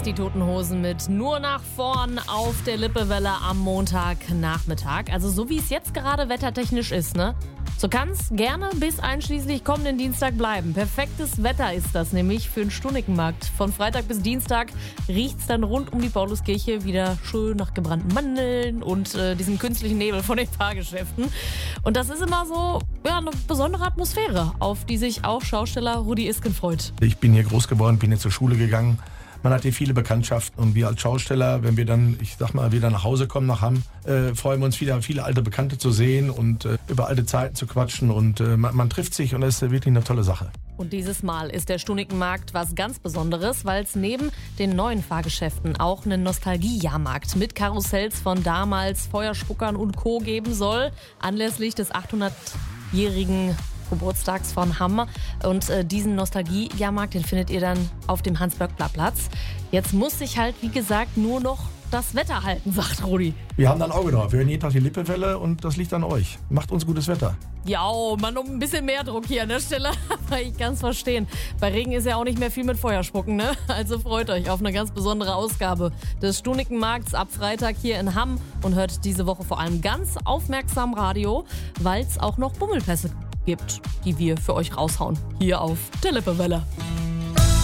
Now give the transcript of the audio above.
die Toten Hosen mit Nur nach vorn auf der Lippewelle am Montagnachmittag. Also so wie es jetzt gerade wettertechnisch ist, ne? So kann es gerne bis einschließlich kommenden Dienstag bleiben. Perfektes Wetter ist das nämlich für den Stunikenmarkt. Von Freitag bis Dienstag riecht's dann rund um die Pauluskirche wieder schön nach gebrannten Mandeln und diesem künstlichen Nebel von den Fahrgeschäften. Und das ist immer so eine besondere Atmosphäre, auf die sich auch Schausteller Rudi Isken freut. Ich bin hier groß geworden, bin hier zur Schule gegangen. Man hat hier viele Bekanntschaften und wir als Schausteller, wenn wir dann, wieder nach Hause kommen nach Hamm, freuen wir uns wieder, viele alte Bekannte zu sehen und über alte Zeiten zu quatschen und man trifft sich und das ist wirklich eine tolle Sache. Und dieses Mal ist der Stunikenmarkt was ganz Besonderes, weil es neben den neuen Fahrgeschäften auch einen Nostalgiejahrmarkt mit Karussells von damals, Feuerspuckern und Co. geben soll, anlässlich des 800-jährigen Geburtstags von Hamm. Und diesen Nostalgiejahrmarkt, den findet ihr dann auf dem Hans-Böckler-Platz. Jetzt muss sich halt, wie gesagt, nur noch das Wetter halten, sagt Rudi. Wir haben da ein Auge drauf. Wir hören jeden Tag die Lippewelle und das liegt an euch. Macht uns gutes Wetter. Ja, Mann, um ein bisschen mehr Druck hier an der Stelle. Aber ich kann es verstehen. Bei Regen ist ja auch nicht mehr viel mit Feuerspucken, ne? Also freut euch auf eine ganz besondere Ausgabe des Stunikenmarkts ab Freitag hier in Hamm und hört diese Woche vor allem ganz aufmerksam Radio, weil es auch noch Bummelpässe gibt, die wir für euch raushauen. Hier auf der Lippewelle.